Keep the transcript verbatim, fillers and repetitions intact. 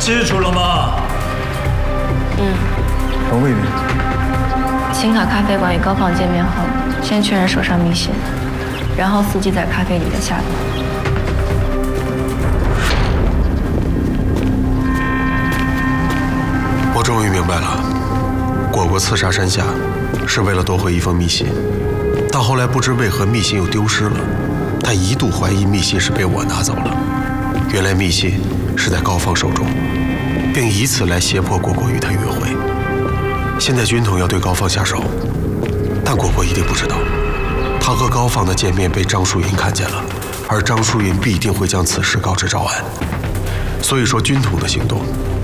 清楚了吗？ 嗯。 程卫民， 青卡咖啡馆与高放见面后，先确认手上密信，然后伺机在咖啡里的下毒。 我终于明白了，果果刺杀山下是为了夺回一封密信，但后来不知为何密信又丢失了，他一度怀疑密信是被我拿走了。原来密信是在高放手中，并以此来胁迫果果与他约会。现在军统要对高放下手，但果果一定不知道，他和高放的见面被张淑云看见了，而张淑云必定会将此事告知赵安。所以说，军统的行动